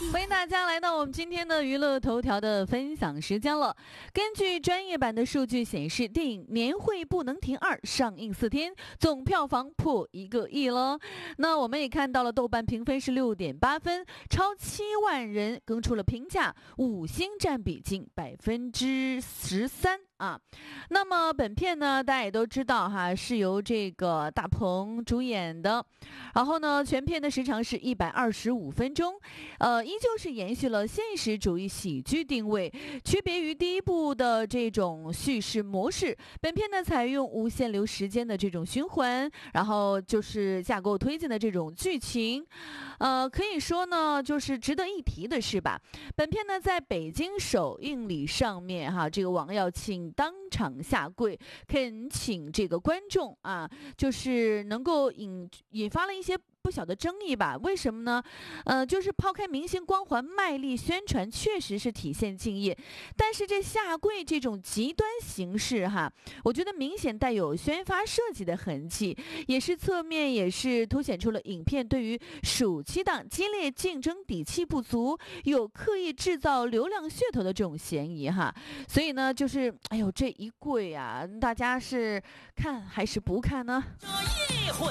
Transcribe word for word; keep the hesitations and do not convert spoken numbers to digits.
欢迎大家来到我们今天的娱乐头条的分享时间了。根据专业版的数据显示，电影《年会不能停二》上映四天，总票房破一个亿了。那我们也看到了，豆瓣评分是六点八分，超七万人更出了评价，五星占比近百分之十三。啊，那么本片呢，大家也都知道哈，是由这个大鹏主演的，然后呢，全片的时长是一百二十五分钟，呃，依旧是延续了现实主义喜剧定位，区别于第一部的这种叙事模式。本片呢，采用无限流时间的这种循环，然后就是架构推进的这种剧情，呃，可以说呢，就是值得一提的是吧，本片呢，在北京首映礼上面哈，这个王耀庆当场下跪，恳请这个观众啊，就是能够引引发了一些不小的争议吧？为什么呢？呃，就是抛开明星光环，卖力宣传确实是体现敬业，但是这下跪这种极端形式哈，我觉得明显带有宣发设计的痕迹，也是侧面也是凸显出了影片对于暑期档激烈竞争底气不足，有刻意制造流量噱头的这种嫌疑哈。所以呢，就是哎呦这一跪啊，大家是看还是不看呢？这一回